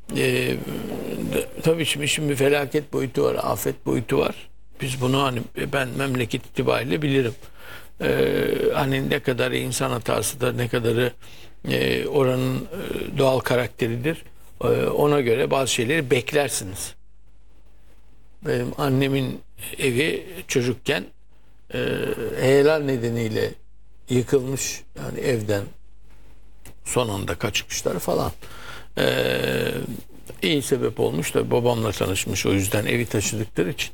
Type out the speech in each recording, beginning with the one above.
Tabii şimdi işin bir felaket boyutu var, afet boyutu var. Biz bunu hani ben memleket itibariyle bilirim. Hani ne kadar insan hatasıdır, ne kadarı oranın doğal karakteridir. Ona göre bazı şeyleri beklersiniz. Benim annemin evi çocukken heyelan nedeniyle yıkılmış. Yani evden son anda kaçmışlar falan. İyi sebep olmuş da babamla tanışmış, o yüzden evi taşıdıkları için.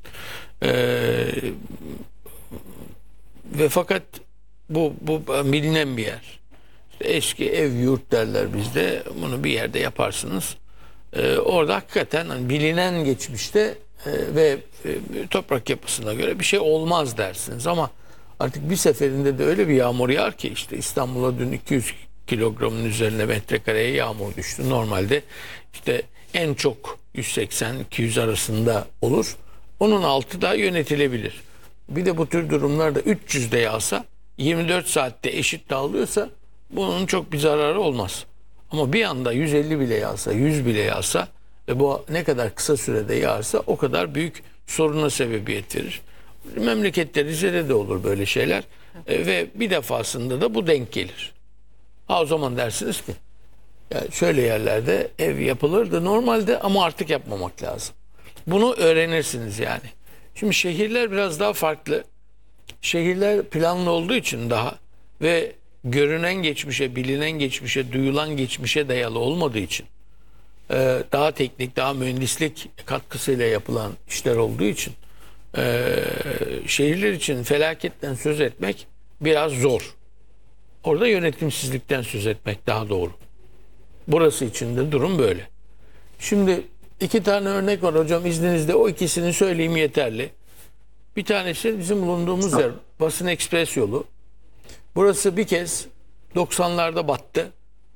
Ve fakat bu bilinen bir yer. İşte eski ev yurt derler bizde. Bunu bir yerde yaparsınız. Orada hakikaten hani bilinen geçmişte ve toprak yapısına göre bir şey olmaz dersiniz, ama artık bir seferinde de öyle bir yağmur yağar ki, işte İstanbul'a dün 200 kilogramın üzerine metrekareye yağmur düştü. Normalde işte en çok 180-200 arasında olur. Onun altı da yönetilebilir. Bir de bu tür durumlarda 300'de yağsa, 24 saatte eşit dağılıyorsa bunun çok bir zararı olmaz. Ama bir anda 150 bile yağsa, 100 bile yağsa ve bu ne kadar kısa sürede yağarsa o kadar büyük soruna sebebiyet verir. Memlekette, Rize'de de olur böyle şeyler. Ve bir defasında da bu denk gelir. O zaman dersiniz ki ya şöyle yerlerde ev yapılırdı normalde ama artık yapmamak lazım. Bunu öğrenirsiniz yani. Şimdi şehirler biraz daha farklı. Şehirler planlı olduğu için daha ve görünen geçmişe, bilinen geçmişe, duyulan geçmişe dayalı olmadığı için, daha teknik, daha mühendislik katkısıyla yapılan işler olduğu için şehirler için felaketten söz etmek biraz zor. Orada yönetimsizlikten söz etmek daha doğru. Burası için de durum böyle. Şimdi iki tane örnek var hocam, izninizle o ikisini söyleyeyim yeterli. Bir tanesi bizim bulunduğumuz yer, Basın Ekspres yolu. Burası bir kez 90'larda battı.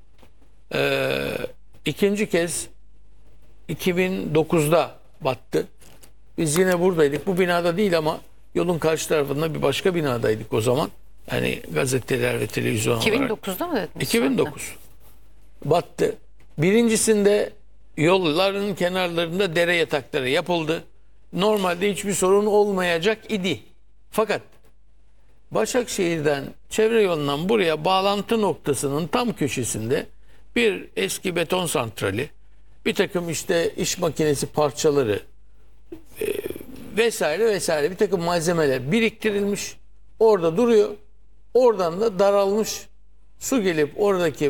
İkinci kez 2009'da battı. Biz yine buradaydık. Bu binada değil ama yolun karşı tarafında bir başka binadaydık o zaman. Yani gazeteler ve televizyon 2009'da mı dediniz? 2009. Battı. Birincisinde yolların kenarlarında dere yatakları yapıldı. Normalde hiçbir sorun olmayacak idi. Fakat Başakşehir'den, çevre yolundan buraya bağlantı noktasının tam köşesinde bir eski beton santrali, bir takım işte iş makinesi parçaları vesaire vesaire, bir takım malzemeler biriktirilmiş. Orada duruyor. Oradan da daralmış. Su gelip oradaki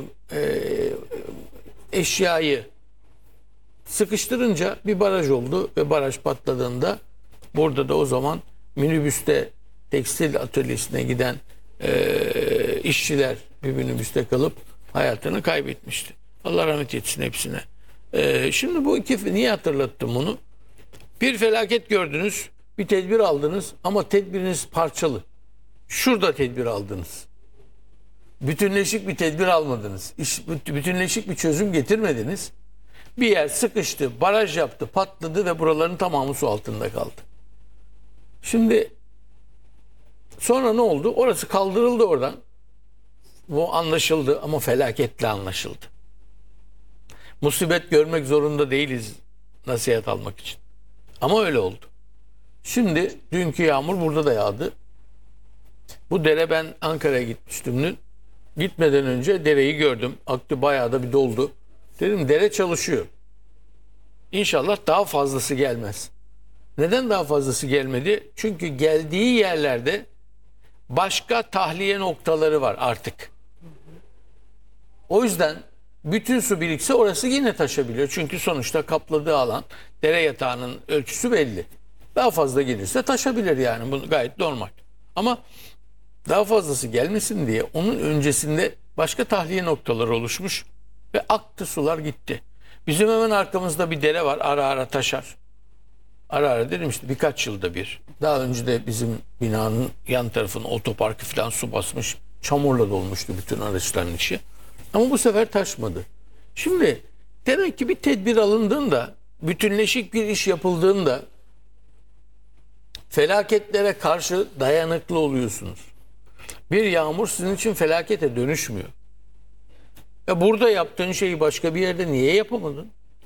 eşyayı sıkıştırınca bir baraj oldu ve baraj patladığında burada da o zaman minibüste tekstil atölyesine giden işçiler bir minibüste kalıp hayatını kaybetmişti. Allah rahmet etsin hepsine. Şimdi bu iki, niye hatırlattım bunu? Bir felaket gördünüz, bir tedbir aldınız ama tedbiriniz parçalı. Şurada tedbir aldınız. Bütünleşik bir tedbir almadınız. Bütünleşik bir çözüm getirmediniz. Bir yer sıkıştı, baraj yaptı, patladı ve buraların tamamı su altında kaldı. Şimdi sonra ne oldu? Orası kaldırıldı oradan. Bu anlaşıldı ama felaketle anlaşıldı. Musibet görmek zorunda değiliz nasihat almak için. Ama öyle oldu. Şimdi dünkü yağmur burada da yağdı. Bu dere, ben Ankara'ya gitmiştim dün. Gitmeden önce dereyi gördüm. Aktı, bayağı da bir doldu. Dedim dere çalışıyor. İnşallah daha fazlası gelmez. Neden daha fazlası gelmedi? Çünkü geldiği yerlerde başka tahliye noktaları var artık. O yüzden bütün su birikse orası yine taşabiliyor. Çünkü sonuçta kapladığı alan, dere yatağının ölçüsü belli. Daha fazla gelirse taşabilir yani. Bu gayet normal. Ama daha fazlası gelmesin diye onun öncesinde başka tahliye noktaları oluşmuş ve aktı, sular gitti. Bizim hemen arkamızda bir dere var, ara ara taşar. Ara ara dedim işte birkaç yılda bir. Daha önce de bizim binanın yan tarafının otoparkı falan su basmış. Çamurla dolmuştu bütün araçların içi. Ama bu sefer taşmadı. Şimdi demek ki bir tedbir alındığında, bütünleşik bir iş yapıldığında felaketlere karşı dayanıklı oluyorsunuz. Bir yağmur sizin için felakete dönüşmüyor. Ya burada yaptığın şeyi başka bir yerde niye yapamadın?